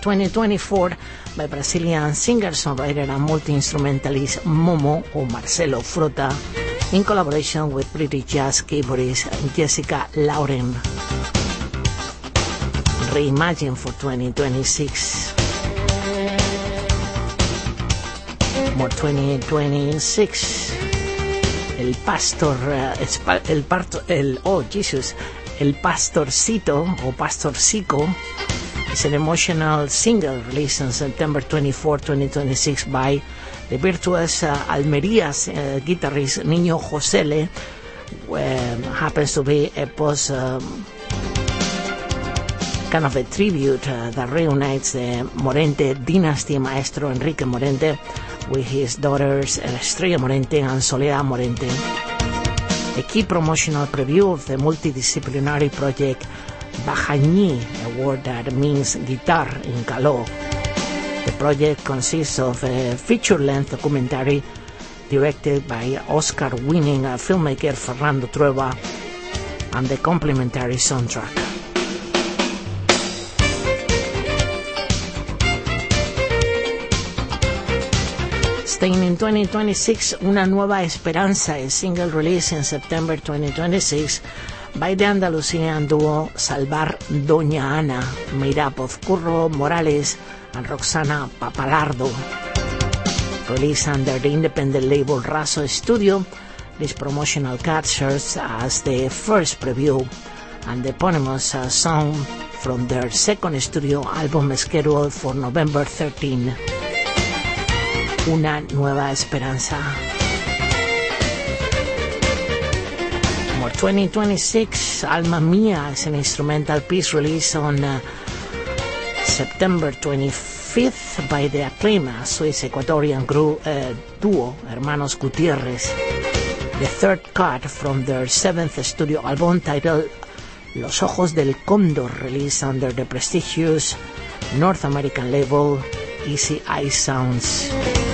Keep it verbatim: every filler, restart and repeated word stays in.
twenty twenty-four by Brazilian singer-songwriter and multi-instrumentalist Momo or Marcelo Frota in collaboration with British jazz keyboardist Jessica Lauren. Reimagine for twenty twenty-six. More twenty twenty-six. El pastor, uh, el parto, el, oh Jesus, el pastorcito o pastorcico is an emotional single released on September twenty-fourth, twenty twenty-six by the virtuous uh, Almería's uh, guitarist Niño Josele. Um, happens to be a post um, kind of a tribute uh, that reunites the Morente dynasty maestro Enrique Morente with his daughters Estrella Morente and Soledad Morente. A key promotional preview of the multidisciplinary project Bajañí, a word that means guitar in Caló. The project consists of a feature-length documentary directed by Oscar-winning filmmaker Fernando Trueba and the complementary soundtrack. Staying in twenty twenty-six, Una Nueva Esperanza, a single release in September twenty twenty-six by the Andalusian duo Salvar Doña Ana, made up of Curro Morales and Roxana Papalardo. Released under the independent label Raso Studio, this promotional card serves as the first preview and the eponymous uh, song from their second studio album scheduled for November thirteenth. Una Nueva Esperanza. More twenty twenty-six, Alma Mía is an instrumental piece released on uh, September twenty-fifth by the acclaimed Swiss Ecuadorian group, uh, duo Hermanos Gutiérrez. The third cut from their seventh studio album titled Los Ojos del Cóndor, released under the prestigious North American label Easy Eye Sounds.